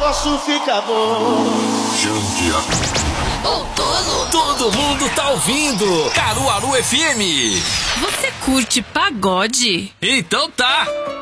negócio fica bom. Outono. Todo mundo tá ouvindo. Caruaru FM. Você curte pagode? Então tá.